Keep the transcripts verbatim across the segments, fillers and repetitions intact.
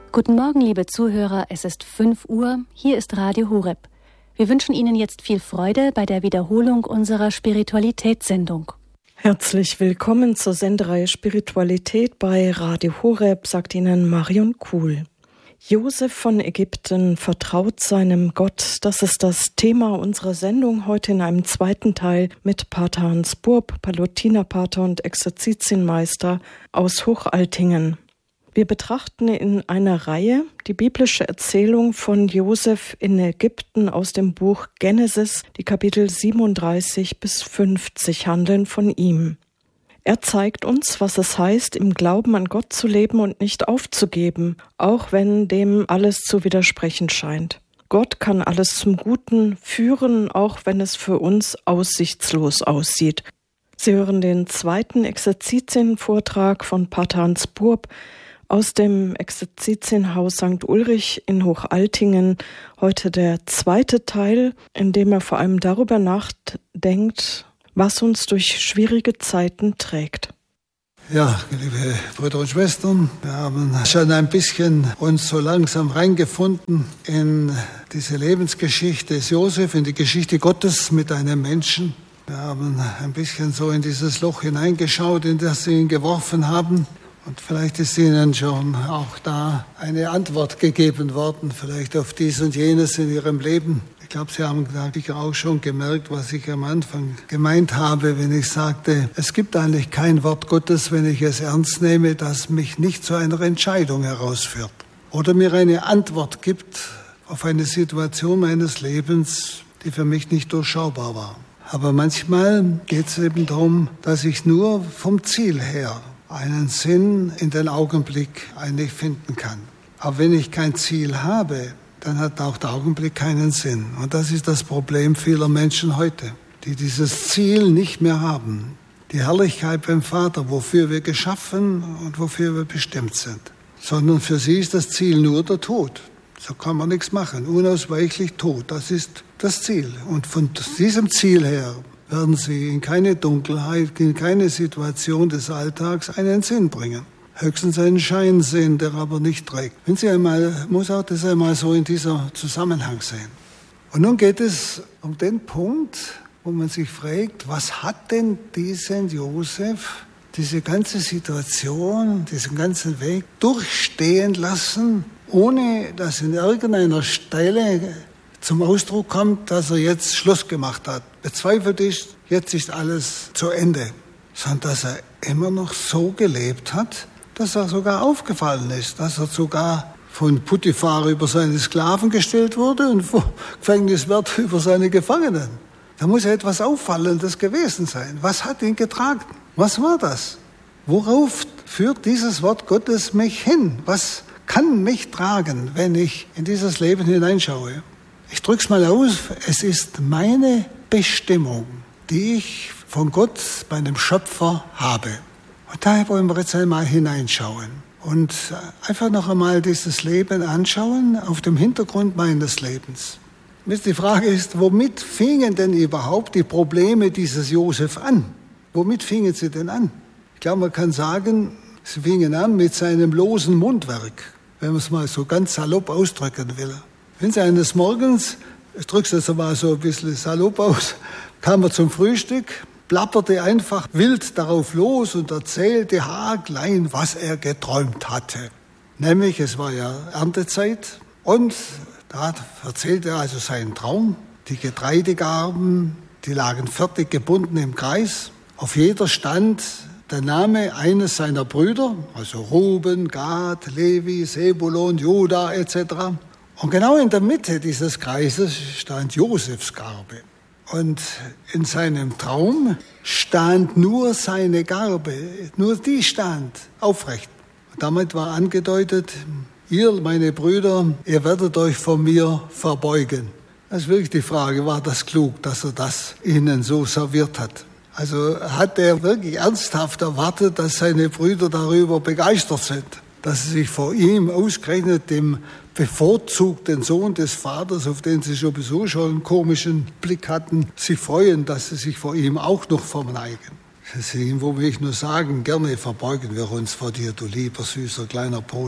Guten Morgen, liebe Zuhörer, es ist fünf Uhr, hier ist Radio Horeb. Wir wünschen Ihnen jetzt viel Freude bei der Wiederholung unserer Spiritualitätssendung. Herzlich willkommen zur Sendereihe Spiritualität bei Radio Horeb, sagt Ihnen Marion Kuhl. Josef von Ägypten vertraut seinem Gott. Das ist das Thema unserer Sendung heute in einem zweiten Teil mit Pater Hans Burb, Palutinerpater und Exerzitienmeister aus Hochaltingen. Wir betrachten in einer Reihe die biblische Erzählung von Josef in Ägypten aus dem Buch Genesis, die Kapitel siebenunddreißig bis fünfzig handeln von ihm. Er zeigt uns, was es heißt, im Glauben an Gott zu leben und nicht aufzugeben, auch wenn dem alles zu widersprechen scheint. Gott kann alles zum Guten führen, auch wenn es für uns aussichtslos aussieht. Sie hören den zweiten Exerzitienvortrag von Pater Hans Burb aus dem Exerzitienhaus Sankt Ulrich in Hochaltingen. Heute der zweite Teil, in dem er vor allem darüber nachdenkt, was uns durch schwierige Zeiten trägt. Ja, liebe Brüder und Schwestern, wir haben schon ein bisschen uns so langsam reingefunden in diese Lebensgeschichte des Josef, in die Geschichte Gottes mit einem Menschen. Wir haben ein bisschen so in dieses Loch hineingeschaut, in das sie ihn geworfen haben. Und vielleicht ist Ihnen schon auch da eine Antwort gegeben worden, vielleicht auf dies und jenes in Ihrem Leben. Ich glaube, Sie haben da sicher auch schon gemerkt, was ich am Anfang gemeint habe, wenn ich sagte, es gibt eigentlich kein Wort Gottes, wenn ich es ernst nehme, das mich nicht zu einer Entscheidung herausführt oder mir eine Antwort gibt auf eine Situation meines Lebens, die für mich nicht durchschaubar war. Aber manchmal geht es eben darum, dass ich nur vom Ziel her einen Sinn in den Augenblick eigentlich finden kann. Aber wenn ich kein Ziel habe, dann hat auch der Augenblick keinen Sinn. Und das ist das Problem vieler Menschen heute, die dieses Ziel nicht mehr haben. Die Herrlichkeit beim Vater, wofür wir geschaffen und wofür wir bestimmt sind. Sondern für sie ist das Ziel nur der Tod. So kann man nichts machen. Unausweichlich Tod, das ist das Ziel. Und von diesem Ziel her werden sie in keine Dunkelheit, in keine Situation des Alltags einen Sinn bringen. Höchstens einen Scheinsinn, der aber nicht trägt. Wenn Sie einmal, muss auch das einmal so in dieser Zusammenhang sehen. Und nun geht es um den Punkt, wo man sich fragt, was hat denn diesen Josef, diese ganze Situation, diesen ganzen Weg durchstehen lassen, ohne dass in irgendeiner Stelle zum Ausdruck kommt, dass er jetzt Schluss gemacht hat. Bezweifelt ist, jetzt ist alles zu Ende. Sondern dass er immer noch so gelebt hat, dass er sogar aufgefallen ist, dass er sogar von Potiphar über seine Sklaven gestellt wurde und von Gefängniswärter über seine Gefangenen. Da muss ja etwas Auffallendes gewesen sein. Was hat ihn getragen? Was war das? Worauf führt dieses Wort Gottes mich hin? Was kann mich tragen, wenn ich in dieses Leben hineinschaue? Ich drück's mal aus, es ist meine Bestimmung, die ich von Gott, meinem Schöpfer, habe. Und daher wollen wir jetzt einmal hineinschauen und einfach noch einmal dieses Leben anschauen auf dem Hintergrund meines Lebens. Die Frage ist, womit fingen denn überhaupt die Probleme dieses Josef an? Womit fingen sie denn an? Ich glaube, man kann sagen, sie fingen an mit seinem losen Mundwerk, wenn man es mal so ganz salopp ausdrücken will. Wenn sie eines Morgens, ich drücke es jetzt mal so ein bisschen salopp aus, kam er zum Frühstück, plapperte einfach wild darauf los und erzählte haarklein, was er geträumt hatte. Nämlich, es war ja Erntezeit und da erzählte er also seinen Traum. Die Getreidegarben, die lagen fertig gebunden im Kreis. Auf jeder stand der Name eines seiner Brüder, also Ruben, Gad, Levi, Sebulon, Juda et cetera. Und genau in der Mitte dieses Kreises stand Josefs Garbe. Und in seinem Traum stand nur seine Garbe, nur die stand aufrecht. Und damit war angedeutet, ihr, meine Brüder, ihr werdet euch vor mir verbeugen. Das ist wirklich die Frage, war das klug, dass er das ihnen so serviert hat? Also hat er wirklich ernsthaft erwartet, dass seine Brüder darüber begeistert sind, dass sie sich vor ihm, ausgerechnet dem bevorzugten Sohn des Vaters, auf den sie sowieso schon einen komischen Blick hatten, sich freuen, dass sie sich vor ihm auch noch verneigen. Deswegen, wo will ich nur sagen, gerne verbeugen wir uns vor dir, du lieber, süßer, kleiner Bruder.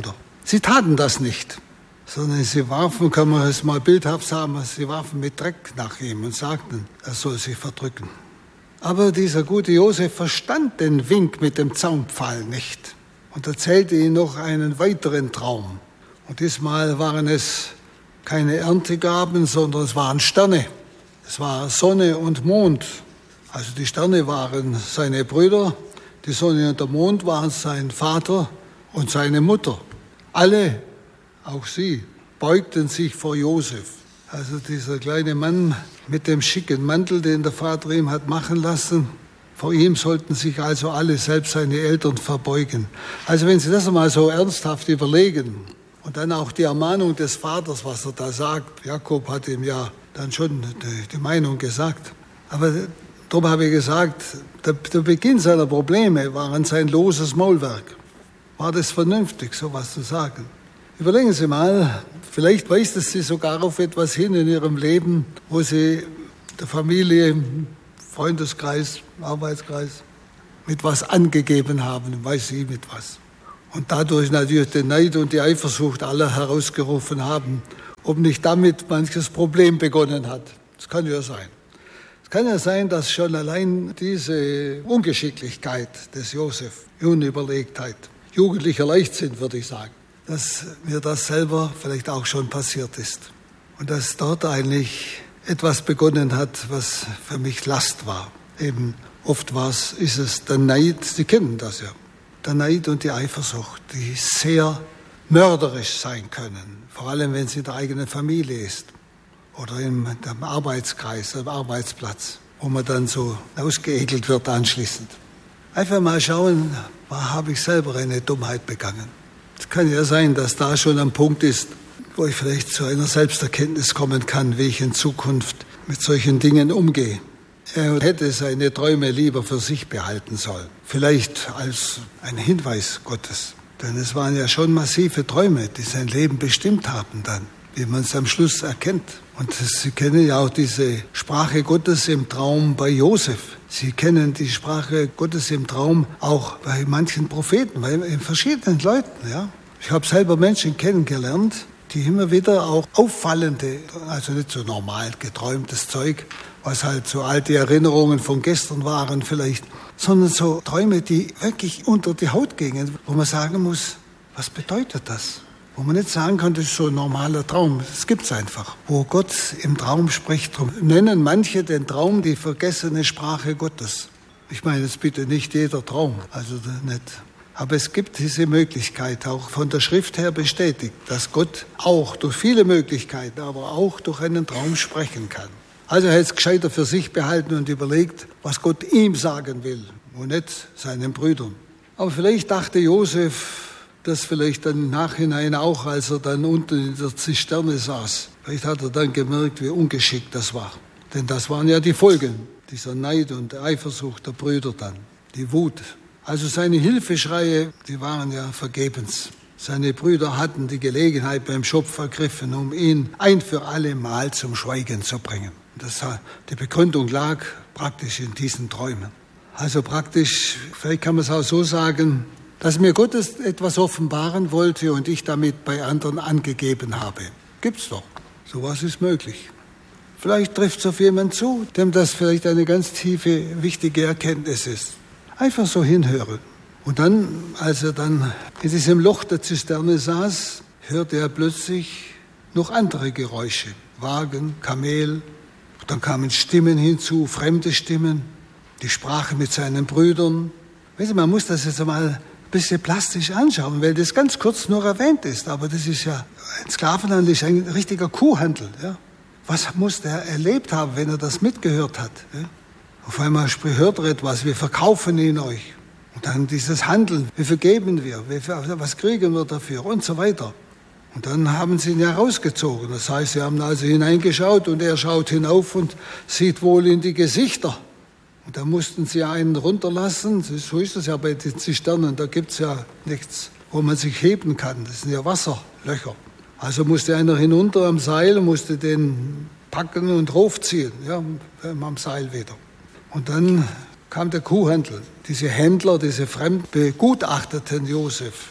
Sie taten das nicht, sondern sie warfen, kann man es mal bildhaft sagen, sie warfen mit Dreck nach ihm und sagten, er soll sich verdrücken. Aber dieser gute Josef verstand den Wink mit dem Zaunpfahl nicht und erzählte ihm noch einen weiteren Traum. Und diesmal waren es keine Erntegaben, sondern es waren Sterne. Es war Sonne und Mond. Also die Sterne waren seine Brüder, die Sonne und der Mond waren sein Vater und seine Mutter. Alle, auch sie, beugten sich vor Josef. Also dieser kleine Mann mit dem schicken Mantel, den der Vater ihm hat machen lassen, vor ihm sollten sich also alle, selbst seine Eltern, verbeugen. Also wenn Sie das einmal so ernsthaft überlegen und dann auch die Ermahnung des Vaters, was er da sagt, Jakob hat ihm ja dann schon die, die Meinung gesagt, aber darum habe ich gesagt, der, der Beginn seiner Probleme war an sein loses Maulwerk. War das vernünftig, so was zu sagen? Überlegen Sie mal, vielleicht weist es Sie sogar auf etwas hin in Ihrem Leben, wo Sie der Familie, Freundeskreis, Arbeitskreis mit was angegeben haben, weiß sie mit was. Und dadurch natürlich den Neid und die Eifersucht aller herausgerufen haben, ob nicht damit manches Problem begonnen hat. Das kann ja sein. Es kann ja sein, dass schon allein diese Ungeschicklichkeit des Josef, Unüberlegtheit, jugendlicher Leichtsinn, würde ich sagen, dass mir das selber vielleicht auch schon passiert ist. Und dass dort eigentlich etwas begonnen hat, was für mich Last war. Eben oft war es, ist es der Neid, Sie kennen das ja, der Neid und die Eifersucht, die sehr mörderisch sein können. Vor allem, wenn es in der eigenen Familie ist oder im, im Arbeitskreis, am Arbeitsplatz, wo man dann so ausgeekelt wird anschließend. Einfach mal schauen, wo habe ich selber eine Dummheit begangen. Es kann ja sein, dass da schon ein Punkt ist, wo ich vielleicht zu einer Selbsterkenntnis kommen kann, wie ich in Zukunft mit solchen Dingen umgehe. Er hätte seine Träume lieber für sich behalten sollen. Vielleicht als ein Hinweis Gottes. Denn es waren ja schon massive Träume, die sein Leben bestimmt haben dann, wie man es am Schluss erkennt. Und Sie kennen ja auch diese Sprache Gottes im Traum bei Josef. Sie kennen die Sprache Gottes im Traum auch bei manchen Propheten, bei verschiedenen Leuten. Ja. Ich habe selber Menschen kennengelernt, die immer wieder auch auffallende, also nicht so normal geträumtes Zeug, was halt so alte Erinnerungen von gestern waren vielleicht, sondern so Träume, die wirklich unter die Haut gingen, wo man sagen muss, was bedeutet das? Wo man nicht sagen kann, das ist so ein normaler Traum. Das gibt's einfach. Wo Gott im Traum spricht, drum nennen manche den Traum die vergessene Sprache Gottes. Ich meine jetzt bitte nicht jeder Traum, also nicht. Aber es gibt diese Möglichkeit, auch von der Schrift her bestätigt, dass Gott auch durch viele Möglichkeiten, aber auch durch einen Traum sprechen kann. Also er hat es gescheiter für sich behalten und überlegt, was Gott ihm sagen will und nicht seinen Brüdern. Aber vielleicht dachte Josef, das vielleicht dann im Nachhinein auch, als er dann unten in der Zisterne saß. Vielleicht hat er dann gemerkt, wie ungeschickt das war. Denn das waren ja die Folgen dieser Neid und der Eifersucht der Brüder dann, die Wut. Also seine Hilfeschreie, die waren ja vergebens. Seine Brüder hatten die Gelegenheit beim Schopf ergriffen, um ihn ein für alle Mal zum Schweigen zu bringen. Das, die Begründung lag praktisch in diesen Träumen. Also praktisch, vielleicht kann man es auch so sagen, dass mir Gott etwas offenbaren wollte und ich damit bei anderen angegeben habe. Gibt's doch. Sowas ist möglich. Vielleicht trifft es auf jemanden zu, dem das vielleicht eine ganz tiefe, wichtige Erkenntnis ist. Einfach so hinhören. Und dann, als er dann in diesem Loch der Zisterne saß, hörte er plötzlich noch andere Geräusche. Wagen, Kamel. Dann kamen Stimmen hinzu, fremde Stimmen. Die sprachen mit seinen Brüdern. Weißt du, man muss das jetzt einmal ein bisschen plastisch anschauen, weil das ganz kurz nur erwähnt ist. Aber das ist ja, ein Sklavenhandel ist ein richtiger Kuhhandel. Ja? Was muss der erlebt haben, wenn er das mitgehört hat? Ja? Auf einmal hört er etwas, wir verkaufen ihn euch. Und dann dieses Handeln, wie vergeben wir, was kriegen wir dafür und so weiter. Und dann haben sie ihn ja rausgezogen. Das heißt, sie haben also hineingeschaut und er schaut hinauf und sieht wohl in die Gesichter. Und da mussten sie einen runterlassen. So ist es ja bei den Zisternen, da gibt es ja nichts, wo man sich heben kann. Das sind ja Wasserlöcher. Also musste einer hinunter am Seil, musste den packen und raufziehen, ja, am Seil wieder. Und dann kam der Kuhhandel. Diese Händler, diese Fremden begutachteten Josef.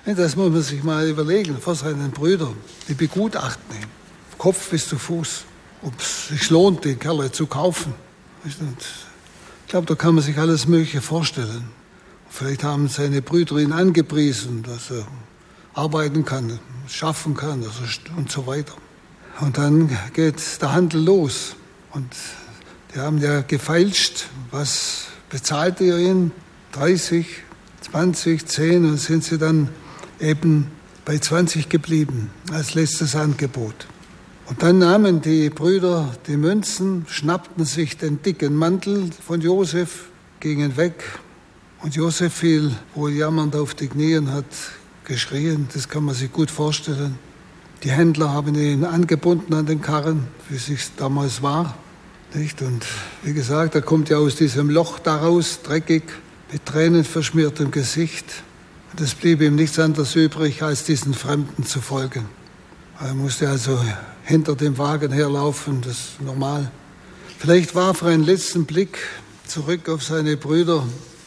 Das muss man sich mal überlegen, vor seinen Brüdern, die begutachten ihn, Kopf bis zu Fuß, ob es sich lohnt, den Kerl zu kaufen. Und ich glaube, da kann man sich alles Mögliche vorstellen. Vielleicht haben seine Brüder ihn angepriesen, dass er arbeiten kann, schaffen kann und so weiter. Und dann geht der Handel los. Und die haben ja gefeilscht, was bezahlte ihr ihn? dreißig, zwanzig, zehn, und sind sie dann eben bei zwanzig geblieben als letztes Angebot. Und dann nahmen die Brüder die Münzen, schnappten sich den dicken Mantel von Josef, gingen weg. Und Josef fiel wohl jammernd auf die Knie und hat geschrien. Das kann man sich gut vorstellen. Die Händler haben ihn angebunden an den Karren, wie es sich damals war. Nicht? Und wie gesagt, er kommt ja aus diesem Loch daraus, dreckig, mit Tränen verschmiertem Gesicht. Und es blieb ihm nichts anderes übrig, als diesen Fremden zu folgen. Er musste also hinter dem Wagen herlaufen, das ist normal. Vielleicht warf er einen letzten Blick zurück auf seine Brüder,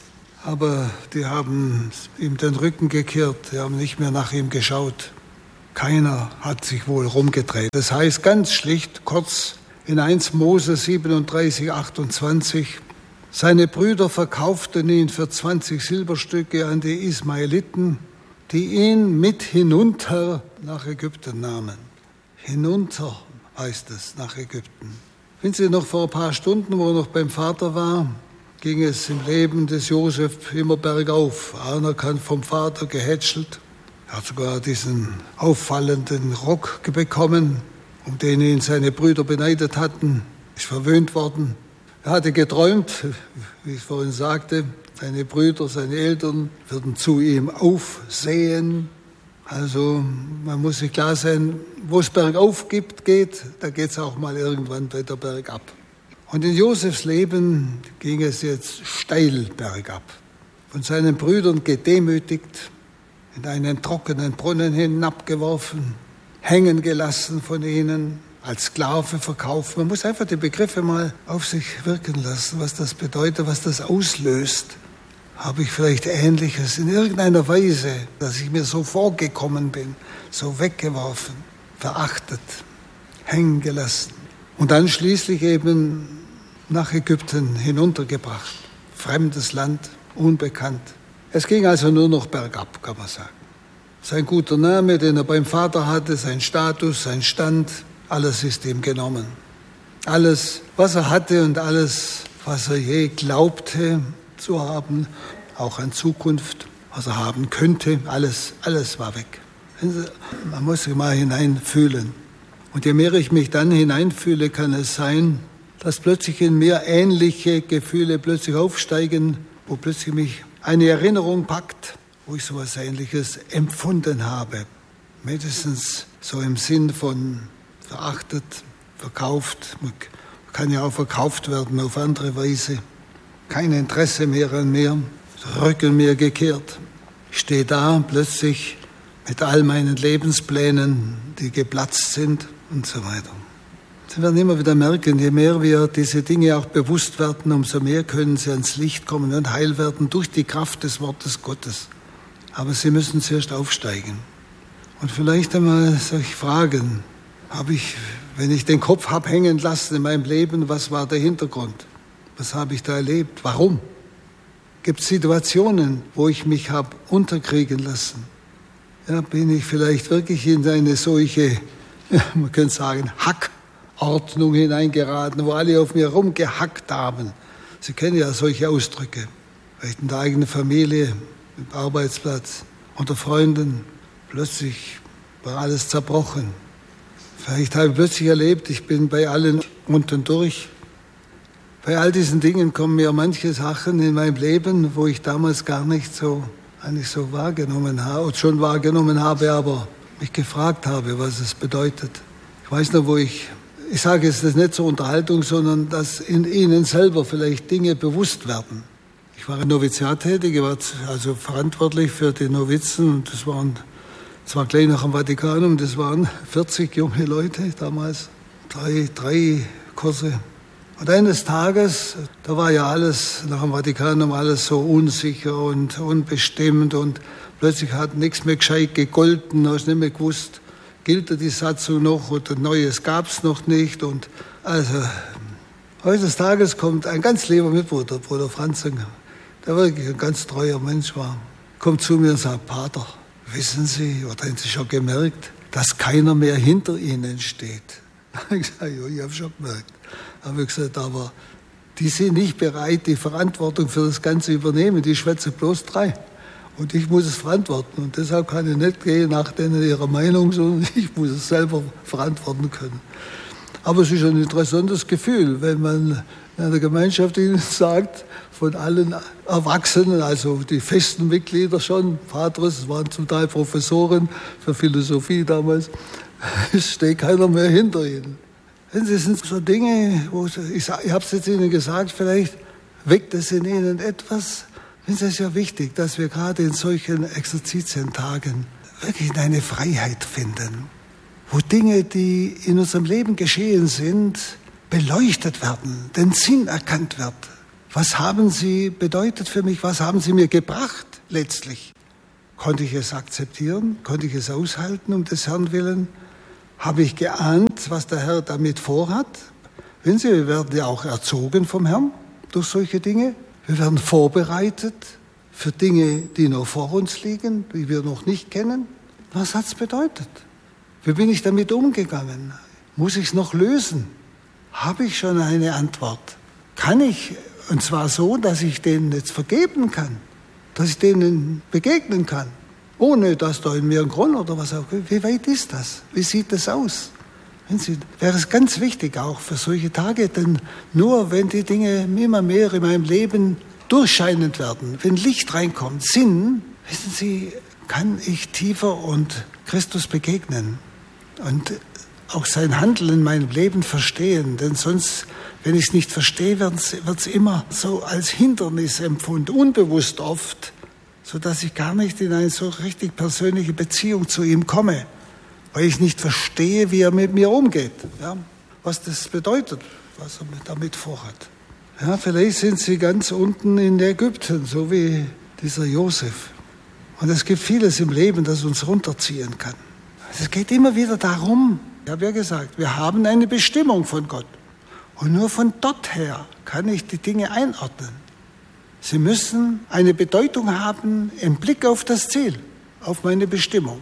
aber die haben ihm den Rücken gekehrt, die haben nicht mehr nach ihm geschaut. Keiner hat sich wohl rumgedreht. Das heißt ganz schlicht, kurz in eins Mose siebenunddreißig, achtundzwanzig, seine Brüder verkauften ihn für zwanzig Silberstücke an die Ismaeliten, die ihn mit hinunter nach Ägypten nahmen. Hinunter heißt es, nach Ägypten. Wenn Sie noch vor ein paar Stunden, wo er noch beim Vater war, ging es im Leben des Josef immer bergauf. Anerkannt vom Vater, gehätschelt. Er hat sogar diesen auffallenden Rock bekommen, um den ihn seine Brüder beneidet hatten, ist verwöhnt worden. Er hatte geträumt, wie ich vorhin sagte, seine Brüder, seine Eltern würden zu ihm aufsehen. Also man muss sich klar sein, wo es bergauf gibt, geht, da geht es auch mal irgendwann weiter bergab. Und in Josefs Leben ging es jetzt steil bergab. Von seinen Brüdern gedemütigt, in einen trockenen Brunnen hinabgeworfen, hängen gelassen von ihnen, als Sklave verkauft. Man muss einfach die Begriffe mal auf sich wirken lassen, was das bedeutet, was das auslöst. Habe ich vielleicht Ähnliches in irgendeiner Weise, dass ich mir so vorgekommen bin, so weggeworfen, verachtet, hängen gelassen und dann schließlich eben nach Ägypten hinuntergebracht. Fremdes Land, unbekannt. Es ging also nur noch bergab, kann man sagen. Sein guter Name, den er beim Vater hatte, sein Status, sein Stand, alles ist ihm genommen. Alles, was er hatte und alles, was er je glaubte zu haben, auch an Zukunft, was er haben könnte, alles, alles war weg. Man muss sich mal hineinfühlen. Und je mehr ich mich dann hineinfühle, kann es sein, dass plötzlich in mir ähnliche Gefühle plötzlich aufsteigen, wo plötzlich mich eine Erinnerung packt, wo ich so etwas Ähnliches empfunden habe. Mindestens so im Sinn von verachtet, verkauft. Man kann ja auch verkauft werden auf andere Weise. Kein Interesse mehr an mir, Rücken mir gekehrt. Ich stehe da plötzlich mit all meinen Lebensplänen, die geplatzt sind und so weiter. Sie werden immer wieder merken, je mehr wir diese Dinge auch bewusst werden, umso mehr können sie ans Licht kommen und heil werden durch die Kraft des Wortes Gottes. Aber sie müssen zuerst aufsteigen. Und vielleicht einmal solche Fragen, habe ich, wenn ich den Kopf habe hängen lassen in meinem Leben, was war der Hintergrund? Was habe ich da erlebt? Warum? Gibt es Situationen, wo ich mich habe unterkriegen lassen? Ja, bin ich vielleicht wirklich in eine solche, ja, man könnte sagen, Hackordnung hineingeraten, wo alle auf mir rumgehackt haben. Sie kennen ja solche Ausdrücke. Vielleicht in der eigenen Familie, im Arbeitsplatz, unter Freunden. Plötzlich war alles zerbrochen. Vielleicht habe ich plötzlich erlebt, ich bin bei allen unten durch. Bei all diesen Dingen kommen mir manche Sachen in meinem Leben, wo ich damals gar nicht so, eigentlich so wahrgenommen habe, oder schon wahrgenommen habe, aber mich gefragt habe, was es bedeutet. Ich weiß noch, wo ich, ich sage es nicht zur Unterhaltung, sondern dass in Ihnen selber vielleicht Dinge bewusst werden. Ich war im Noviziat tätig, ich war also verantwortlich für die Novizen und das waren, das war gleich nach dem Vatikanum, das waren vierzig junge Leute damals, drei, drei Kurse. Und eines Tages, da war ja alles nach dem Vatikanum alles so unsicher und unbestimmt und Plötzlich hat nichts mehr gescheit gegolten, hast nicht mehr gewusst, gilt die Satzung noch oder Neues gab es noch nicht. Und also heutzutage kommt ein ganz lieber Mitbruder, Bruder Franzen, der wirklich ein ganz treuer Mensch war, kommt zu mir und sagt, Pater, wissen Sie, oder haben Sie schon gemerkt, dass keiner mehr hinter Ihnen steht? Ich sage, ja, ich habe schon gemerkt. Habe ich gesagt, aber die sind nicht bereit, die Verantwortung für das Ganze übernehmen. Die schwätzen bloß drei. Und ich muss es verantworten. Und deshalb kann ich nicht gehen nach denen ihrer Meinung, sondern ich muss es selber verantworten können. Aber es ist ein interessantes Gefühl, wenn man in einer Gemeinschaft ihnen sagt, von allen Erwachsenen, also die festen Mitglieder schon, Patres, es waren zum Teil Professoren für Philosophie damals, es steht keiner mehr hinter ihnen. Das sind so Dinge, wo ich, ich habe es jetzt Ihnen gesagt, vielleicht weckt es in Ihnen etwas. Es ist ja wichtig, dass wir gerade in solchen Exerzitientagen wirklich eine Freiheit finden, wo Dinge, die in unserem Leben geschehen sind, beleuchtet werden, den Sinn erkannt wird. Was haben sie bedeutet für mich? Was haben sie mir gebracht letztlich? Konnte ich es akzeptieren? Konnte ich es aushalten um des Herrn willen? Habe ich geahnt, was der Herr damit vorhat? Wissen Sie, wir werden ja auch erzogen vom Herrn durch solche Dinge. Wir werden vorbereitet für Dinge, die noch vor uns liegen, die wir noch nicht kennen. Was hat es bedeutet? Wie bin ich damit umgegangen? Muss ich es noch lösen? Habe ich schon eine Antwort? Kann ich, und zwar so, dass ich denen jetzt vergeben kann, dass ich denen begegnen kann, ohne dass da in mir ein Grund oder was auch. Wie weit ist das? Wie sieht das aus? Wenn Sie, wäre es ganz wichtig auch für solche Tage, denn nur wenn die Dinge immer mehr in meinem Leben durchscheinend werden, wenn Licht reinkommt, Sinn, wissen Sie, kann ich tiefer und Christus begegnen und auch sein Handeln in meinem Leben verstehen. Denn sonst, wenn ich es nicht verstehe, wird es immer so als Hindernis empfunden, unbewusst oft, sodass ich gar nicht in eine so richtig persönliche Beziehung zu ihm komme, weil ich nicht verstehe, wie er mit mir umgeht, ja, was das bedeutet, was er damit vorhat. Ja, vielleicht sind Sie ganz unten in Ägypten, so wie dieser Josef. Und es gibt vieles im Leben, das uns runterziehen kann. Es geht immer wieder darum, ich habe ja gesagt, wir haben eine Bestimmung von Gott. Und nur von dort her kann ich die Dinge einordnen. Sie müssen eine Bedeutung haben im Blick auf das Ziel, auf meine Bestimmung.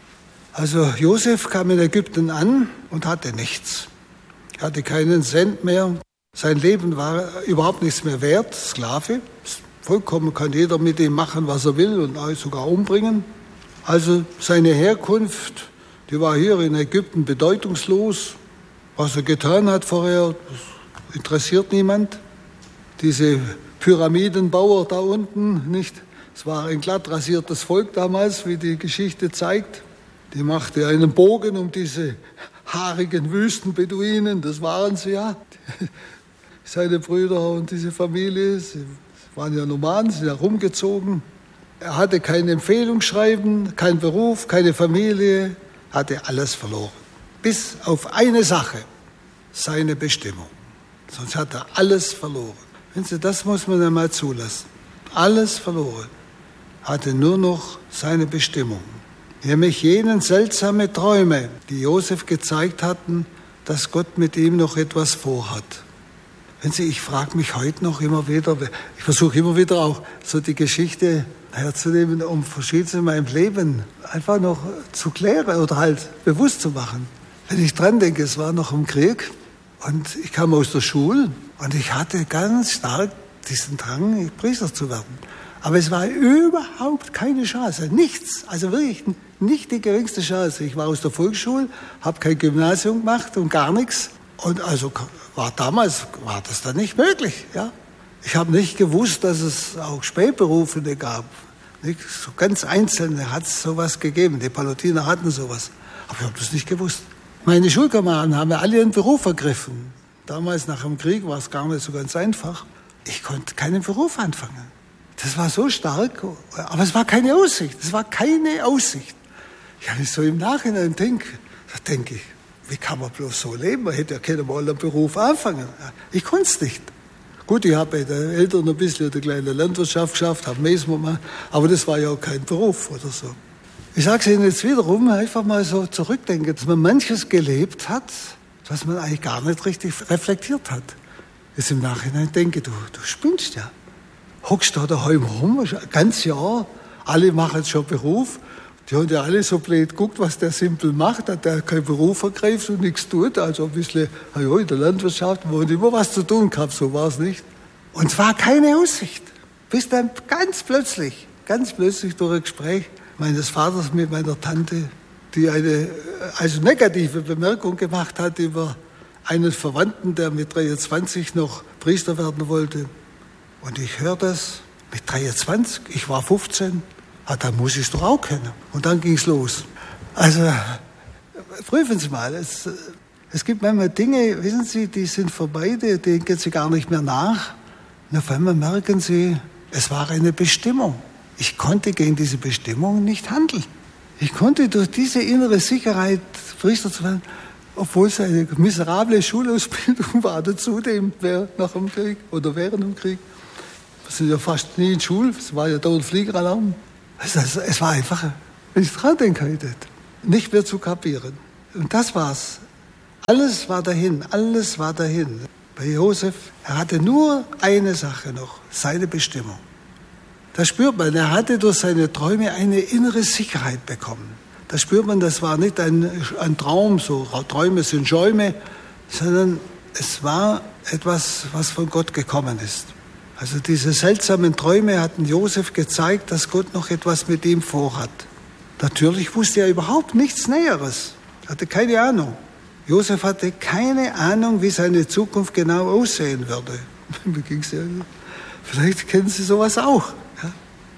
Also Josef kam in Ägypten an und hatte nichts. Er hatte keinen Cent mehr. Sein Leben war überhaupt nichts mehr wert, Sklave. Vollkommen kann jeder mit ihm machen, was er will und sogar umbringen. Also seine Herkunft, die war hier in Ägypten bedeutungslos. Was er getan hat vorher, das interessiert niemand. Diese Pyramidenbauer da unten, nicht? Es war ein glatt rasiertes Volk damals, wie die Geschichte zeigt. Die machte einen Bogen um diese haarigen Wüstenbeduinen, das waren sie ja. Seine Brüder und diese Familie, sie waren ja Nomaden, sie sind ja rumgezogen. Er hatte kein Empfehlungsschreiben, keinen Beruf, keine Familie, hatte alles verloren. Bis auf eine Sache, seine Bestimmung. Sonst hat er alles verloren. Sie, das muss man einmal zulassen. Alles verloren. Hatte nur noch seine Bestimmung. Nämlich jenen seltsame Träume, die Josef gezeigt hatten, dass Gott mit ihm noch etwas vorhat. Wenn Sie, ich frage mich heute noch immer wieder, ich versuche immer wieder auch so die Geschichte herzunehmen, um Verschiedenes in meinem Leben einfach noch zu klären oder halt bewusst zu machen. Wenn ich dran denke, es war noch im Krieg und ich kam aus der Schule und ich hatte ganz stark diesen Drang, Priester zu werden. Aber es war überhaupt keine Chance, nichts, also wirklich nicht die geringste Chance. Ich war aus der Volksschule, habe kein Gymnasium gemacht und gar nichts. Und also war damals war das dann nicht möglich. Ja? Ich habe nicht gewusst, dass es auch Spätberufene gab. Nicht? So ganz Einzelne hat es sowas gegeben. Die Palutiner hatten sowas. Aber ich habe das nicht gewusst. Meine Schulkameraden haben ja alle ihren Beruf ergriffen. Damals nach dem Krieg war es gar nicht so ganz einfach. Ich konnte keinen Beruf anfangen. Das war so stark, aber es war keine Aussicht. Es war keine Aussicht. Ja, wenn ich so im Nachhinein denke, da denke ich, wie kann man bloß so leben? Man hätte ja keinen mal einen Beruf anfangen. Ich konnte es nicht. Gut, ich habe bei den Eltern ein bisschen eine kleine Landwirtschaft geschafft, habe Mäß gemacht, aber das war ja auch kein Beruf oder so. Ich sage es Ihnen jetzt wiederum, einfach mal so zurückdenken, dass man manches gelebt hat, was man eigentlich gar nicht richtig reflektiert hat. Jetzt im Nachhinein denke, du, du spinnst ja. Hockst da daheim rum, ein ganzes Jahr, alle machen schon Beruf. Die haben ja alle so blöd geguckt, was der Simpel macht, dass der keinen Beruf ergreift und nichts tut. Also ein bisschen, ja, in der Landwirtschaft, wo man immer was zu tun gehabt, so war es nicht. Und es war keine Aussicht. Bis dann ganz plötzlich, ganz plötzlich durch ein Gespräch meines Vaters mit meiner Tante, die eine also negative Bemerkung gemacht hat über einen Verwandten, der mit dreiundzwanzig noch Priester werden wollte. Und ich höre das mit dreiundzwanzig, ich war fünfzehn, ah, dann muss ich es doch auch können. Und dann ging es los. Also prüfen Sie mal, es, es gibt manchmal Dinge, wissen Sie, die sind vorbei, die denken Sie gar nicht mehr nach. Und auf einmal merken Sie, es war eine Bestimmung. Ich konnte gegen diese Bestimmung nicht handeln. Ich konnte durch diese innere Sicherheit, Priester zu werden, obwohl es eine miserable Schulausbildung war, dazu dem nach dem Krieg oder während dem Krieg. Wir sind ja fast nie in Schule, es war ja dauernd Fliegeralarm. Also, also, es war einfach, wenn ich dran denke heute, nicht mehr zu kapieren. Und das war's. Alles war dahin, alles war dahin. Bei Josef, er hatte nur eine Sache noch, seine Bestimmung. Das spürt man, er hatte durch seine Träume eine innere Sicherheit bekommen. Da spürt man, das war nicht ein, ein Traum, so Träume sind Schäume, sondern es war etwas, was von Gott gekommen ist. Also diese seltsamen Träume hatten Josef gezeigt, dass Gott noch etwas mit ihm vorhat. Natürlich wusste er überhaupt nichts Näheres, hatte keine Ahnung. Josef hatte keine Ahnung, wie seine Zukunft genau aussehen würde. Vielleicht kennen Sie sowas auch. Ja?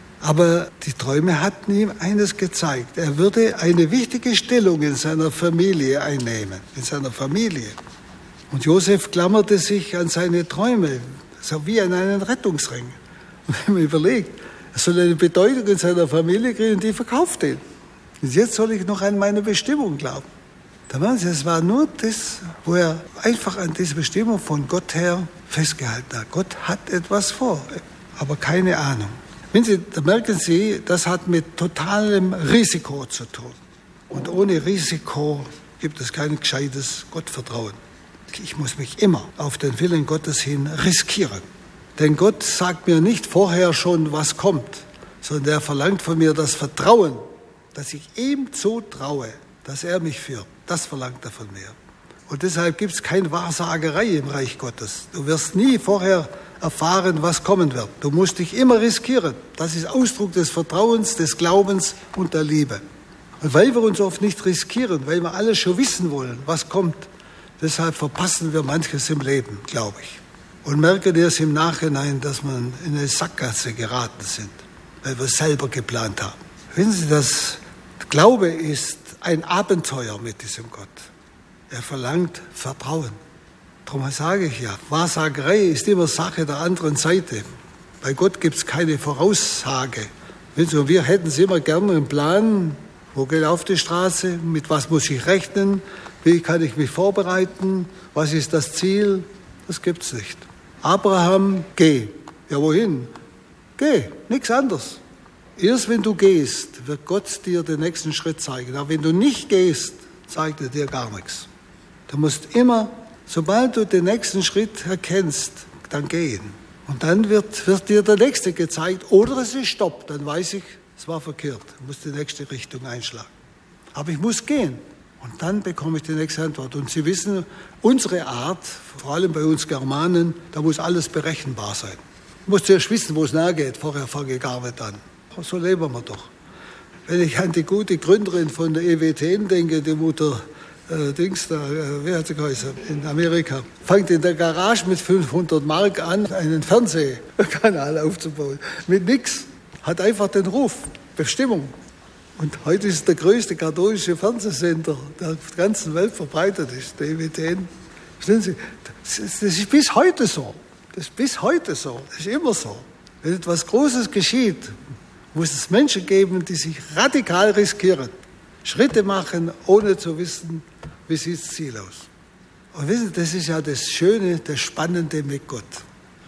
Aber die Träume hatten ihm eines gezeigt. Er würde eine wichtige Stellung in seiner Familie einnehmen, in seiner Familie. Und Josef klammerte sich an seine Träume, so wie an einen Rettungsring. Und wenn man überlegt, er soll eine Bedeutung in seiner Familie kriegen, die verkauft ihn. Und jetzt soll ich noch an meine Bestimmung glauben. Da waren Sie, es war nur das, wo er einfach an diese Bestimmung von Gott her festgehalten hat. Gott hat etwas vor, aber keine Ahnung. Wenn Sie, da merken Sie, das hat mit totalem Risiko zu tun. Und ohne Risiko gibt es kein gescheites Gottvertrauen. Ich muss mich immer auf den Willen Gottes hin riskieren. Denn Gott sagt mir nicht vorher schon, was kommt, sondern er verlangt von mir das Vertrauen, dass ich ihm zutraue, dass er mich führt. Das verlangt er von mir. Und deshalb gibt es keine Wahrsagerei im Reich Gottes. Du wirst nie vorher erfahren, was kommen wird. Du musst dich immer riskieren. Das ist Ausdruck des Vertrauens, des Glaubens und der Liebe. Und weil wir uns oft nicht riskieren, weil wir alles schon wissen wollen, was kommt, deshalb verpassen wir manches im Leben, glaube ich. Und merken erst im Nachhinein, dass wir in eine Sackgasse geraten sind, weil wir es selber geplant haben. Wissen Sie, das Glaube ist ein Abenteuer mit diesem Gott. Er verlangt Vertrauen. Darum sage ich ja, Wahrsagerei ist immer Sache der anderen Seite. Bei Gott gibt es keine Voraussage. Wir hätten es immer gerne einen Plan, wo geht auf die Straße, mit was muss ich rechnen, wie kann ich mich vorbereiten, was ist das Ziel, das gibt es nicht. Abraham, geh. Ja, wohin? Geh, nichts anderes. Erst wenn du gehst, wird Gott dir den nächsten Schritt zeigen. Aber wenn du nicht gehst, zeigt er dir gar nichts. Du musst immer, sobald du den nächsten Schritt erkennst, dann gehen. Und dann wird, wird dir der nächste gezeigt. Oder es ist Stopp, dann weiß ich, es war verkehrt. Ich muss die nächste Richtung einschlagen. Aber ich muss gehen. Und dann bekomme ich die nächste Antwort. Und Sie wissen, unsere Art, vor allem bei uns Germanen, da muss alles berechenbar sein. Du musst zuerst wissen, wo es nahe geht. Vorher fange ich gar nicht an. So leben wir doch. Wenn ich an die gute Gründerin von der E W T denke, die Mutter äh, Dings da, äh, wie hat sie geheißen, in Amerika, fängt in der Garage mit fünfhundert Mark an, einen Fernsehkanal aufzubauen. Mit nix. Hat einfach den Ruf, Bestimmung. Und heute ist der größte katholische Fernsehsender der ganzen Welt verbreitet ist, der E W T. Verstehen Sie? Das ist, das ist bis heute so. Das ist bis heute so. Das ist immer so. Wenn etwas Großes geschieht, muss es Menschen geben, die sich radikal riskieren, Schritte machen, ohne zu wissen, wie sieht das Ziel aus. Und wissen Sie, das ist ja das Schöne, das Spannende mit Gott.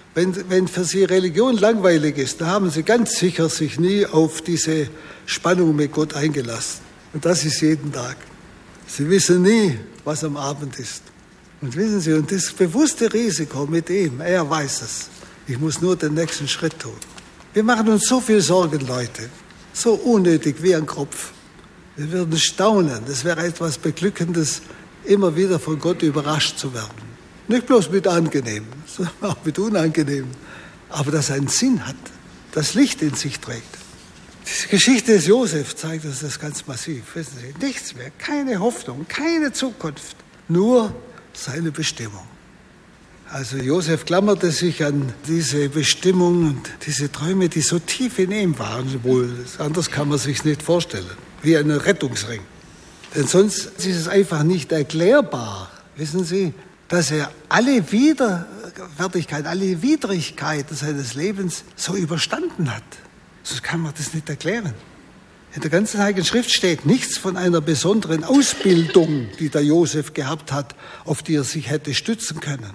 Wenn, wenn für Sie Religion langweilig ist, dann haben Sie ganz sicher sich nie auf diese Spannung mit Gott eingelassen. Und das ist jeden Tag. Sie wissen nie, was am Abend ist. Und wissen Sie, und das bewusste Risiko mit ihm, er weiß es. Ich muss nur den nächsten Schritt tun. Wir machen uns so viel Sorgen, Leute. So unnötig wie ein Kropf. Wir würden staunen. Das wäre etwas Beglückendes, immer wieder von Gott überrascht zu werden. Nicht bloß mit Angenehmen, sondern auch mit Unangenehmen. Aber dass er einen Sinn hat, das Licht in sich trägt. Diese Geschichte des Josef zeigt uns das ganz massiv. Wissen Sie, nichts mehr, keine Hoffnung, keine Zukunft, nur seine Bestimmung. Also Josef klammerte sich an diese Bestimmung und diese Träume, die so tief in ihm waren, wohl, anders kann man sich nicht vorstellen, wie ein Rettungsring. Denn sonst ist es einfach nicht erklärbar, wissen Sie, dass er alle Widerwärtigkeiten, alle Widrigkeiten seines Lebens so überstanden hat. Sonst kann man das nicht erklären. In der ganzen Heiligen Schrift steht nichts von einer besonderen Ausbildung, die der Josef gehabt hat, auf die er sich hätte stützen können.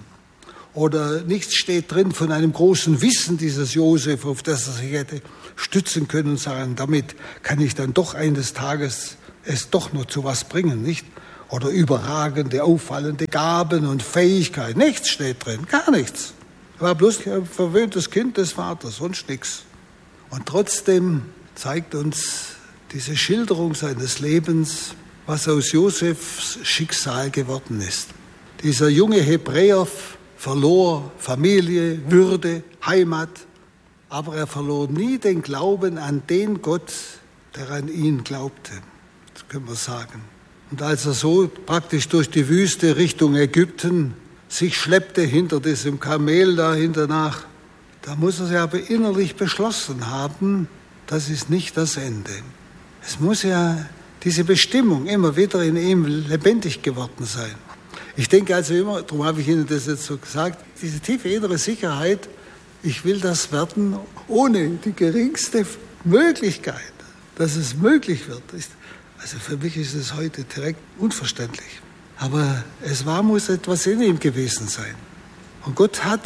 Oder nichts steht drin von einem großen Wissen dieses Josef, auf das er sich hätte stützen können und sagen, damit kann ich dann doch eines Tages es doch nur zu was bringen, nicht? Oder überragende, auffallende Gaben und Fähigkeiten. Nichts steht drin, gar nichts. Er war bloß ein verwöhntes Kind des Vaters, sonst nichts. Und trotzdem zeigt uns diese Schilderung seines Lebens, was aus Josefs Schicksal geworden ist. Dieser junge Hebräer verlor Familie, Würde, Heimat, aber er verlor nie den Glauben an den Gott, der an ihn glaubte. Das können wir sagen. Und als er so praktisch durch die Wüste Richtung Ägypten sich schleppte hinter diesem Kamel da hinternach, da muss er sich aber innerlich beschlossen haben, das ist nicht das Ende. Es muss ja diese Bestimmung immer wieder in ihm lebendig geworden sein. Ich denke also immer, darum habe ich Ihnen das jetzt so gesagt, diese tiefe innere Sicherheit, ich will das werden ohne die geringste Möglichkeit, dass es möglich wird. Also für mich ist es heute direkt unverständlich. Aber es war, muss etwas in ihm gewesen sein. Und Gott hat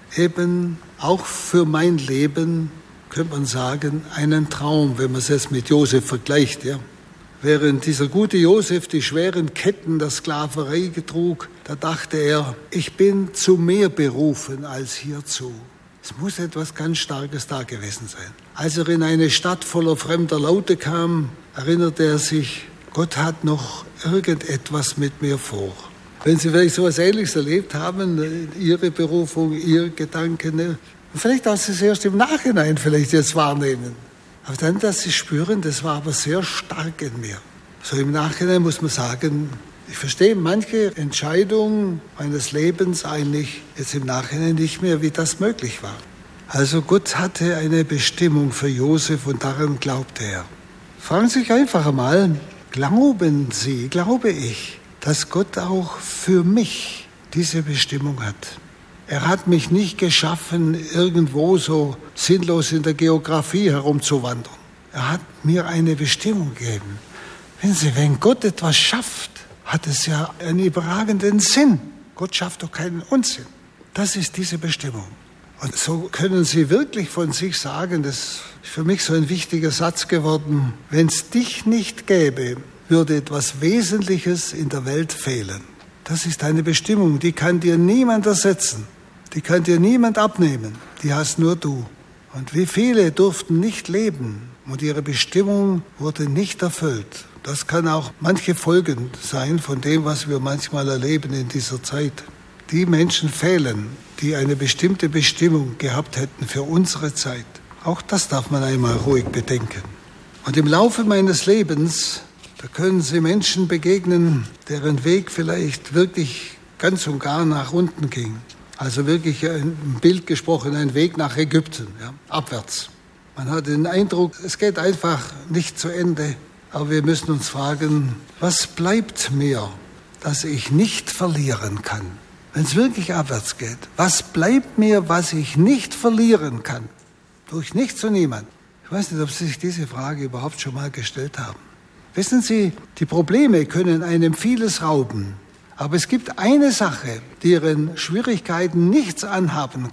eben auch für mein Leben, könnte man sagen, einen Traum, wenn man es jetzt mit Josef vergleicht. Ja. Während dieser gute Josef die schweren Ketten der Sklaverei trug, da dachte er, ich bin zu mehr berufen als hierzu. Es muss etwas ganz Starkes da gewesen sein. Als er in eine Stadt voller fremder Laute kam, erinnerte er sich, Gott hat noch irgendetwas mit mir vor. Wenn Sie vielleicht so etwas Ähnliches erlebt haben, Ihre Berufung, Ihr Gedanken, vielleicht auch Sie es erst im Nachhinein vielleicht jetzt wahrnehmen. Aber dann, dass Sie spüren, das war aber sehr stark in mir. So im Nachhinein muss man sagen, ich verstehe manche Entscheidungen meines Lebens eigentlich jetzt im Nachhinein nicht mehr, wie das möglich war. Also Gott hatte eine Bestimmung für Josef und daran glaubte er. Fragen Sie sich einfach einmal, glauben Sie, glaube ich, dass Gott auch für mich diese Bestimmung hat? Er hat mich nicht geschaffen, irgendwo so sinnlos in der Geografie herumzuwandern. Er hat mir eine Bestimmung gegeben. Wenn Sie, wenn Gott etwas schafft, hat es ja einen überragenden Sinn. Gott schafft doch keinen Unsinn. Das ist diese Bestimmung. Und so können Sie wirklich von sich sagen, das ist für mich so ein wichtiger Satz geworden, wenn es dich nicht gäbe, würde etwas Wesentliches in der Welt fehlen. Das ist eine Bestimmung, die kann dir niemand ersetzen. Die kann dir niemand abnehmen, die hast nur du. Und wie viele durften nicht leben und ihre Bestimmung wurde nicht erfüllt. Das kann auch manche Folgen sein von dem, was wir manchmal erleben in dieser Zeit. Die Menschen fehlen, die eine bestimmte Bestimmung gehabt hätten für unsere Zeit. Auch das darf man einmal ruhig bedenken. Und im Laufe meines Lebens, da können Sie Menschen begegnen, deren Weg vielleicht wirklich ganz und gar nach unten ging. Also wirklich ein Bild gesprochen, ein Weg nach Ägypten, ja, abwärts. Man hat den Eindruck, es geht einfach nicht zu Ende. Aber wir müssen uns fragen, was bleibt mir, das ich nicht verlieren kann? Wenn es wirklich abwärts geht, was bleibt mir, was ich nicht verlieren kann? Durch nichts und niemand. Ich weiß nicht, ob Sie sich diese Frage überhaupt schon mal gestellt haben. Wissen Sie, die Probleme können einem vieles rauben. Aber es gibt eine Sache, die Ihren Schwierigkeiten nichts anhaben kann.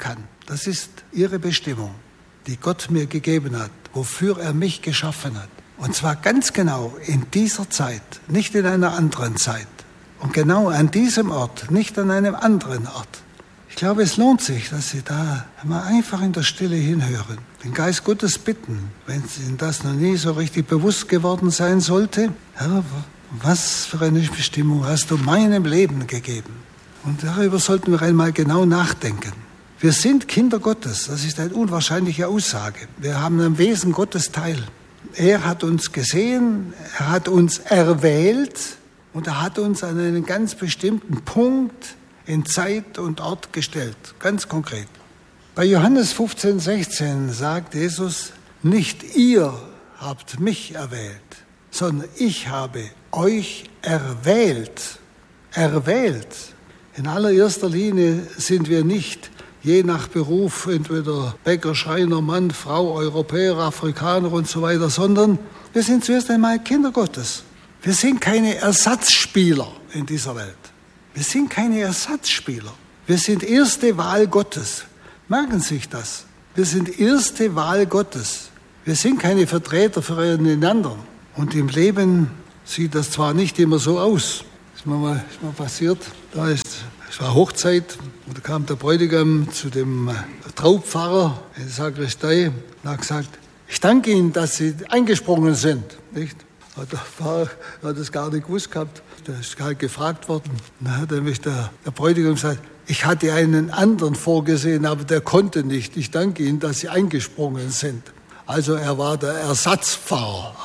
Das ist Ihre Bestimmung, die Gott mir gegeben hat, wofür er mich geschaffen hat. Und zwar ganz genau in dieser Zeit, nicht in einer anderen Zeit. Und genau an diesem Ort, nicht an einem anderen Ort. Ich glaube, es lohnt sich, dass Sie da mal einfach in der Stille hinhören. Den Geist Gottes bitten, wenn Ihnen das noch nie so richtig bewusst geworden sein sollte. Herr, was für eine Bestimmung hast du meinem Leben gegeben? Und darüber sollten wir einmal genau nachdenken. Wir sind Kinder Gottes, das ist eine unwahrscheinliche Aussage. Wir haben am Wesen Gottes teil. Er hat uns gesehen, er hat uns erwählt und er hat uns an einen ganz bestimmten Punkt in Zeit und Ort gestellt, ganz konkret. Bei Johannes fünfzehn, sechzehn sagt Jesus, nicht ihr habt mich erwählt, sondern ich habe euch erwählt. Erwählt. In allererster Linie sind wir nicht je nach Beruf, entweder Bäcker, Schreiner, Mann, Frau, Europäer, Afrikaner und so weiter, sondern wir sind zuerst einmal Kinder Gottes. Wir sind keine Ersatzspieler in dieser Welt. Wir sind keine Ersatzspieler. Wir sind erste Wahl Gottes. Merken Sie sich das. Wir sind erste Wahl Gottes. Wir sind keine Vertreter für einen anderen. Und im Leben sieht das zwar nicht immer so aus. Das ist mir mal, ist mal passiert. Da ist, es war Hochzeit und da kam der Bräutigam zu dem Traupfarrer in der Sakristei und hat gesagt, ich danke Ihnen, dass Sie eingesprungen sind. Nicht? Und der Pfarrer hat das gar nicht gewusst gehabt. Der ist halt gefragt worden. Und dann hat nämlich der, der Bräutigam gesagt, ich hatte einen anderen vorgesehen, aber der konnte nicht. Ich danke Ihnen, dass Sie eingesprungen sind. Also er war der Ersatzpfarrer.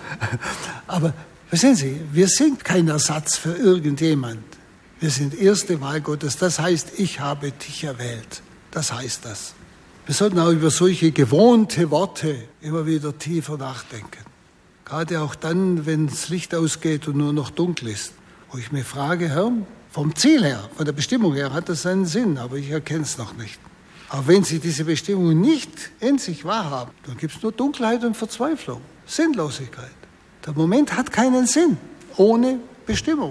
Aber verstehen Sie, wir sind kein Ersatz für irgendjemand. Wir sind erste Wahl Gottes. Das heißt, ich habe dich erwählt. Das heißt das. Wir sollten auch über solche gewohnte Worte immer wieder tiefer nachdenken. Gerade auch dann, wenn das Licht ausgeht und nur noch dunkel ist. Wo ich mir frage, Herr, vom Ziel her, von der Bestimmung her hat das einen Sinn, aber ich erkenne es noch nicht. Aber wenn Sie diese Bestimmung nicht in sich wahrhaben, dann gibt es nur Dunkelheit und Verzweiflung, Sinnlosigkeit. Der Moment hat keinen Sinn, ohne Bestimmung.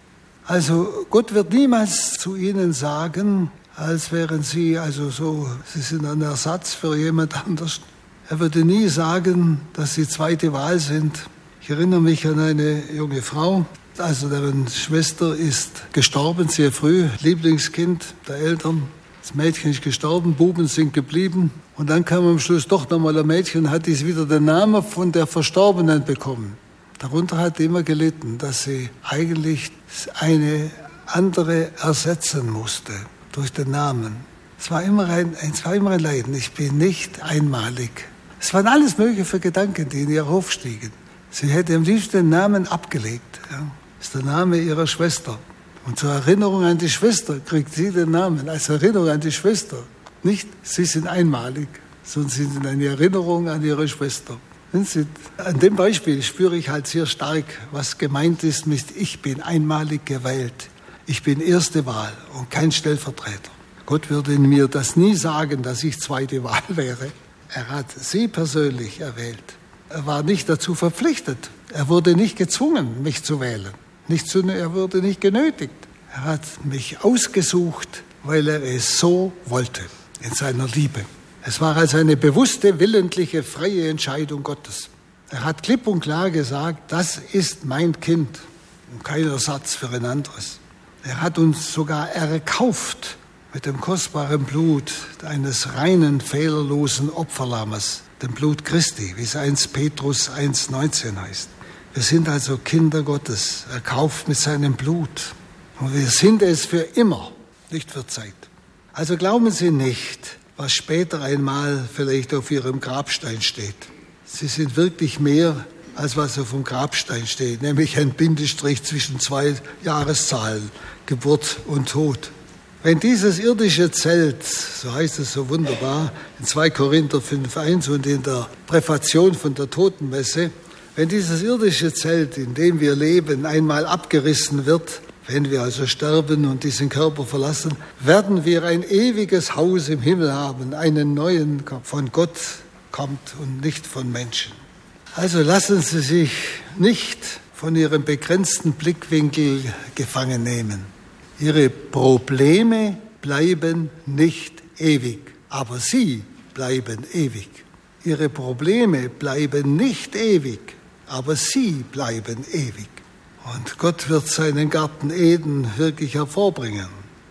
Also Gott wird niemals zu Ihnen sagen, als wären Sie also so, Sie sind ein Ersatz für jemand anders. Er würde nie sagen, dass Sie zweite Wahl sind. Ich erinnere mich an eine junge Frau, also deren Schwester ist gestorben, sehr früh, Lieblingskind der Eltern. Das Mädchen ist gestorben, Buben sind geblieben. Und dann kam am Schluss doch nochmal ein Mädchen und hat dies wieder den Namen von der Verstorbenen bekommen. Darunter hat sie immer gelitten, dass sie eigentlich eine andere ersetzen musste durch den Namen. Es war immer ein, es war immer ein Leiden. Ich bin nicht einmalig. Es waren alles mögliche für Gedanken, die in ihr aufstiegen. Sie hätte am liebsten den Namen abgelegt. Ja. Das ist der Name ihrer Schwester. Und zur Erinnerung an die Schwester kriegt sie den Namen, als Erinnerung an die Schwester. Nicht, sie sind einmalig, sondern sie sind eine Erinnerung an ihre Schwester. Sie, an dem Beispiel spüre ich halt sehr stark, was gemeint ist mit ich bin einmalig gewählt. Ich bin erste Wahl und kein Stellvertreter. Gott würde in mir das nie sagen, dass ich zweite Wahl wäre. Er hat sie persönlich erwählt. Er war nicht dazu verpflichtet. Er wurde nicht gezwungen, mich zu wählen. Nicht zu, er wurde nicht genötigt. Er hat mich ausgesucht, weil er es so wollte, in seiner Liebe. Es war also eine bewusste, willentliche, freie Entscheidung Gottes. Er hat klipp und klar gesagt, das ist mein Kind und kein Ersatz für ein anderes. Er hat uns sogar erkauft mit dem kostbaren Blut eines reinen, fehlerlosen Opferlammes, dem Blut Christi, wie es erster Petrus eins neunzehn heißt. Wir sind also Kinder Gottes, erkauft mit seinem Blut. Und wir sind es für immer, nicht für Zeit. Also glauben Sie nicht, was später einmal vielleicht auf Ihrem Grabstein steht. Sie sind wirklich mehr, als was auf dem Grabstein steht, nämlich ein Bindestrich zwischen zwei Jahreszahlen, Geburt und Tod. Wenn dieses irdische Zelt, so heißt es so wunderbar, in zwei Korinther fünf eins und in der Präfation von der Totenmesse, wenn dieses irdische Zelt, in dem wir leben, einmal abgerissen wird, wenn wir also sterben und diesen Körper verlassen, werden wir ein ewiges Haus im Himmel haben, einen neuen, von Gott kommt und nicht von Menschen. Also lassen Sie sich nicht von Ihrem begrenzten Blickwinkel gefangen nehmen. Ihre Probleme bleiben nicht ewig. aber sie bleiben ewig. Ihre Probleme bleiben nicht ewig, aber sie bleiben ewig. Und Gott wird seinen Garten Eden wirklich hervorbringen.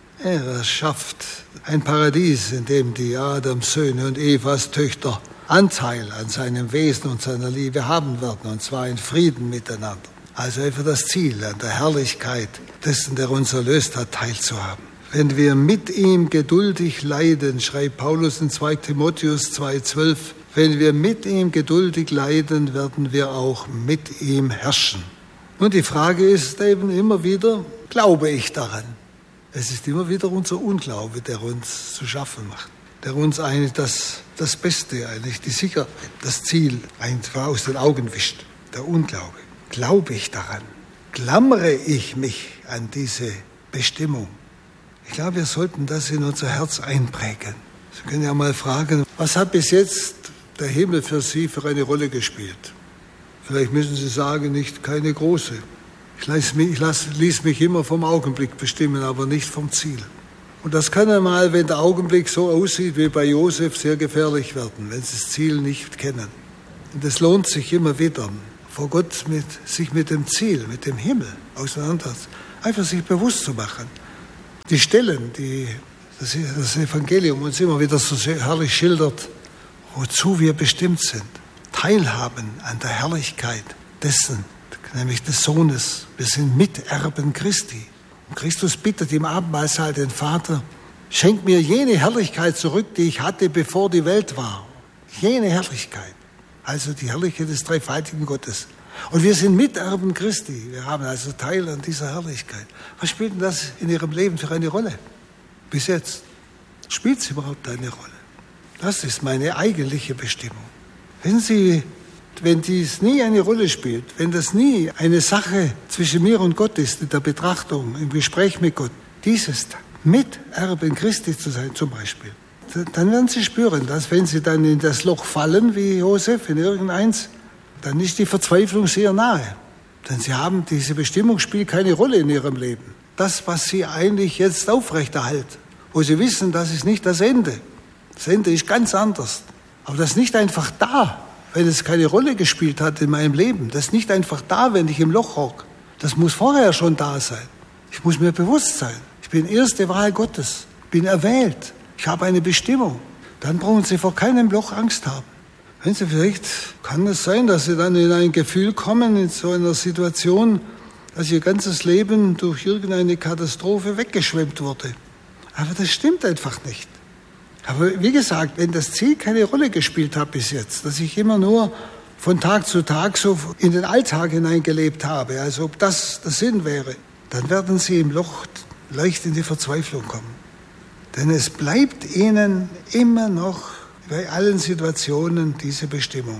Er schafft ein Paradies, in dem die Adams Söhne und Evas Töchter Anteil an seinem Wesen und seiner Liebe haben werden, und zwar in Frieden miteinander. Also einfach das Ziel, an der Herrlichkeit dessen, der uns erlöst hat, teilzuhaben. Wenn wir mit ihm geduldig leiden, schreibt Paulus in zweiter Timotheus zwei zwölf, wenn wir mit ihm geduldig leiden, werden wir auch mit ihm herrschen. Und die Frage ist eben immer wieder, glaube ich daran? Es ist immer wieder unser Unglaube, der uns zu schaffen macht, der uns eigentlich das, das Beste, eigentlich die Sicherheit, das Ziel einfach aus den Augen wischt, der Unglaube. Glaube ich daran? Klammere ich mich an diese Bestimmung? Ich glaube, wir sollten das in unser Herz einprägen. Sie können ja mal fragen, was hat bis jetzt der Himmel für Sie für eine Rolle gespielt? Vielleicht müssen Sie sagen, nicht keine große. Ich, lass mich, ich lass, ließ mich immer vom Augenblick bestimmen, aber nicht vom Ziel. Und das kann einmal, wenn der Augenblick so aussieht wie bei Josef, sehr gefährlich werden, wenn Sie das Ziel nicht kennen. Und es lohnt sich immer wieder, vor Gott mit, sich mit dem Ziel, mit dem Himmel auseinanderzusetzen, einfach sich bewusst zu machen. Die Stellen, die das, das Evangelium uns immer wieder so sehr herrlich schildert, wozu wir bestimmt sind, teilhaben an der Herrlichkeit dessen, nämlich des Sohnes. Wir sind Miterben Christi. Und Christus bittet im Abendmahlsaal den Vater, schenk mir jene Herrlichkeit zurück, die ich hatte, bevor die Welt war. Jene Herrlichkeit. Also die Herrlichkeit des dreifaltigen Gottes. Und wir sind Miterben Christi. Wir haben also Teil an dieser Herrlichkeit. Was spielt denn das in Ihrem Leben für eine Rolle? Bis jetzt. Spielt es überhaupt eine Rolle? Das ist meine eigentliche Bestimmung. Wenn Sie, wenn dies nie eine Rolle spielt, wenn das nie eine Sache zwischen mir und Gott ist, in der Betrachtung, im Gespräch mit Gott, dieses Miterben Christi zu sein zum Beispiel, dann werden Sie spüren, dass wenn Sie dann in das Loch fallen, wie Josef, in irgendeins, dann ist die Verzweiflung sehr nahe. Denn Sie haben, diese Bestimmung spielt keine Rolle in Ihrem Leben. Das, was Sie eigentlich jetzt aufrechterhalten, wo Sie wissen, das ist nicht das Ende. Das Ende ist ganz anders. Aber das ist nicht einfach da, wenn es keine Rolle gespielt hat in meinem Leben. Das ist nicht einfach da, wenn ich im Loch hocke. Das muss vorher schon da sein. Ich muss mir bewusst sein. Ich bin erste Wahl Gottes. Bin erwählt. Ich habe eine Bestimmung. Dann brauchen Sie vor keinem Loch Angst haben. Wenn Sie vielleicht, kann es sein, dass Sie dann in ein Gefühl kommen, in so einer Situation, dass Ihr ganzes Leben durch irgendeine Katastrophe weggeschwemmt wurde. Aber das stimmt einfach nicht. Aber wie gesagt, wenn das Ziel keine Rolle gespielt hat bis jetzt, dass ich immer nur von Tag zu Tag so in den Alltag hineingelebt habe, als ob das der Sinn wäre, dann werden Sie im Loch leicht in die Verzweiflung kommen. Denn es bleibt Ihnen immer noch bei allen Situationen diese Bestimmung.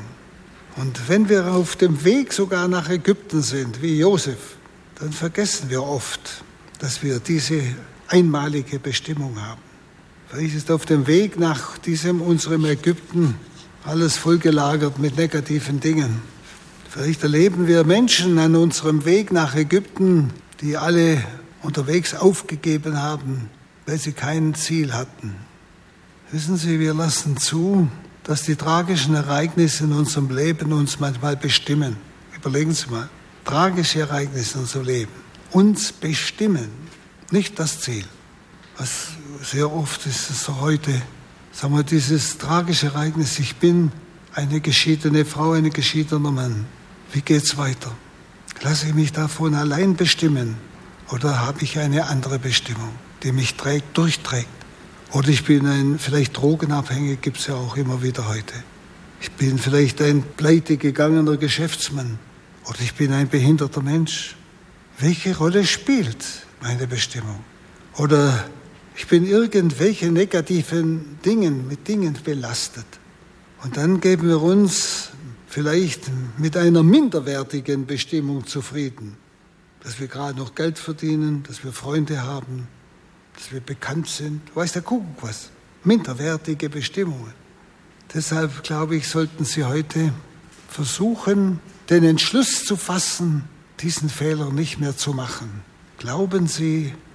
Und wenn wir auf dem Weg sogar nach Ägypten sind, wie Josef, dann vergessen wir oft, dass wir diese einmalige Bestimmung haben. Vielleicht ist auf dem Weg nach diesem unserem Ägypten alles vollgelagert mit negativen Dingen. Vielleicht erleben wir Menschen an unserem Weg nach Ägypten, die alle unterwegs aufgegeben haben, weil sie kein Ziel hatten. Wissen Sie, wir lassen zu, dass die tragischen Ereignisse in unserem Leben uns manchmal bestimmen. Überlegen Sie mal, tragische Ereignisse in unserem Leben uns bestimmen, nicht das Ziel. Was sehr oft ist es so heute, sagen wir, dieses tragische Ereignis, ich bin eine geschiedene Frau, ein geschiedener Mann. Wie geht's weiter? Lasse ich mich davon allein bestimmen oder habe ich eine andere Bestimmung, die mich trägt, durchträgt? Oder ich bin ein, vielleicht drogenabhängig, gibt es ja auch immer wieder heute. Ich bin vielleicht ein pleite gegangener Geschäftsmann oder ich bin ein behinderter Mensch. Welche Rolle spielt meine Bestimmung? Oder ich bin irgendwelche negativen Dingen, mit Dingen belastet. Und dann geben wir uns vielleicht mit einer minderwertigen Bestimmung zufrieden. Dass wir gerade noch Geld verdienen, dass wir Freunde haben, dass wir bekannt sind. Weiß der Kuckuck was? Minderwertige Bestimmungen. Deshalb, glaube ich, sollten Sie heute versuchen, den Entschluss zu fassen, diesen Fehler nicht mehr zu machen. Glauben Sie,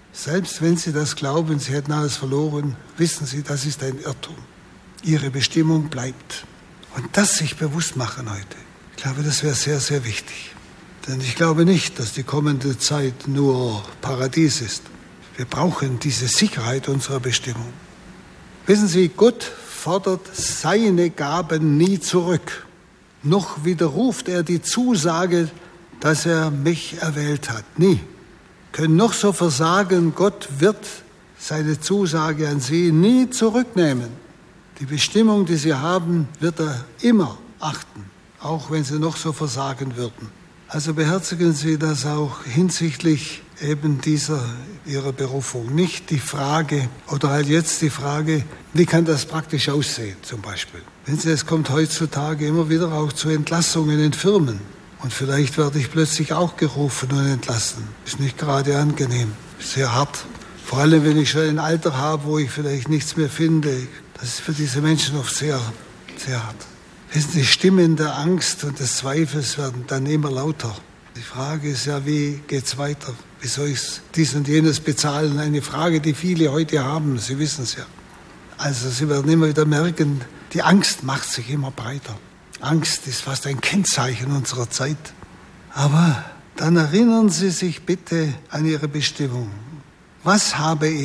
Selbst wenn Sie das glauben, Sie hätten alles verloren, wissen Sie, das ist ein Irrtum. Ihre Bestimmung bleibt. Und das sich bewusst machen heute, ich glaube, das wäre sehr, sehr wichtig. Denn ich glaube nicht, dass die kommende Zeit nur Paradies ist. Wir brauchen diese Sicherheit unserer Bestimmung. Wissen Sie, Gott fordert seine Gaben nie zurück. Noch widerruft er die Zusage, dass er mich erwählt hat. Nie. Können noch so versagen, Gott wird seine Zusage an Sie nie zurücknehmen. Die Bestimmung, die Sie haben, wird er immer achten, auch wenn Sie noch so versagen würden. Also beherzigen Sie das auch hinsichtlich eben dieser Ihrer Berufung. Nicht die Frage, oder halt jetzt die Frage, wie kann das praktisch aussehen zum Beispiel. Wenn Sie, es kommt heutzutage immer wieder auch zu Entlassungen in Firmen. Und vielleicht werde ich plötzlich auch gerufen und entlassen. Ist nicht gerade angenehm, sehr hart. Vor allem, wenn ich schon ein Alter habe, wo ich vielleicht nichts mehr finde. Das ist für diese Menschen oft sehr, sehr hart. Wissen Sie, Stimmen der Angst und des Zweifels werden dann immer lauter. Die Frage ist ja, wie geht's weiter? Wie soll ich dies und jenes bezahlen? Eine Frage, die viele heute haben, Sie wissen es ja. Also Sie werden immer wieder merken, die Angst macht sich immer breiter. Angst ist fast ein Kennzeichen unserer Zeit. Aber dann erinnern Sie sich bitte an Ihre Bestimmung. Was habe ich